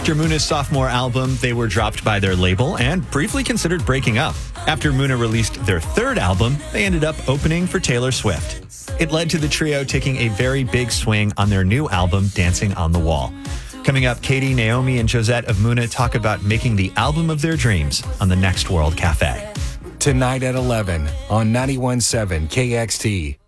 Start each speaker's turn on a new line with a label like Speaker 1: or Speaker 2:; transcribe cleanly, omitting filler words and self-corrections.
Speaker 1: After Muna's sophomore album, they were dropped by their label and briefly considered breaking up. After Muna released their third album, they ended up opening for Taylor Swift. It led to the trio taking a very big swing on their new album, Dancing on the Wall. Coming up, Katie, Naomi, and Josette of Muna talk about making the album of their dreams on the Next World Cafe.
Speaker 2: Tonight at 11 on 91.7 KXT.